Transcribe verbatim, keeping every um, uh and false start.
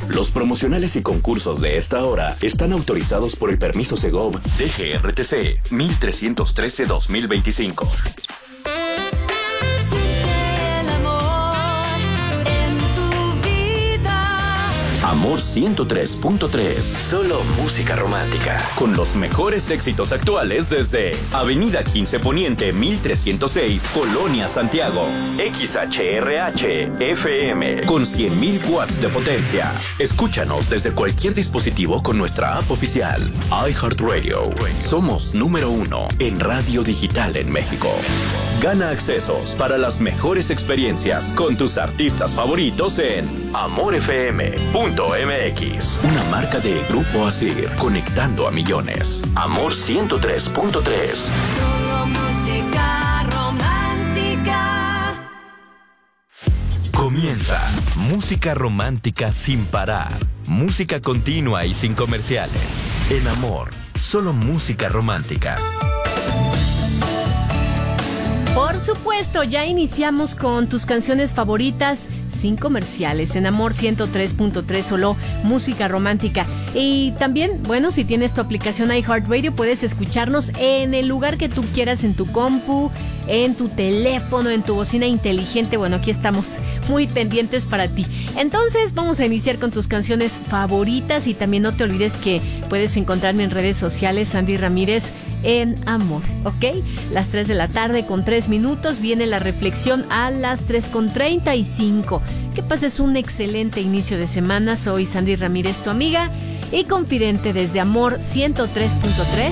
Los promocionales y concursos de esta hora están autorizados por el permiso Segov D G R T C mil trescientos trece guión dos mil veinticinco. Amor ciento tres punto tres. Solo música romántica. Con los mejores éxitos actuales desde Avenida quince Poniente mil trescientos seis, Colonia Santiago. X H R H F M con cien mil watts de potencia. Escúchanos desde cualquier dispositivo con nuestra app oficial. iHeartRadio. Somos número uno en radio digital en México. Gana accesos para las mejores experiencias con tus artistas favoritos en amor f m punto m x. Una marca de Grupo Asir, conectando a millones. Amor ciento tres punto tres. Solo música romántica. Comienza Música Romántica sin parar. Música continua y sin comerciales. En Amor, solo música romántica. Por supuesto, ya iniciamos con tus canciones favoritas sin comerciales en Amor ciento tres punto tres, solo música romántica. Y también, bueno, si tienes tu aplicación iHeartRadio, puedes escucharnos en el lugar que tú quieras, en tu compu, en tu teléfono, en tu bocina inteligente. Bueno, aquí estamos muy pendientes para ti. Entonces, vamos a iniciar con tus canciones favoritas y también no te olvides que puedes encontrarme en redes sociales, Sandy Ramírez en Amor, ¿ok? Las tres de la tarde con tres minutos viene la reflexión a las tres con treinta y cinco. Que pases un excelente inicio de semana. Soy Sandy Ramírez, tu amiga y confidente desde Amor ciento tres punto tres.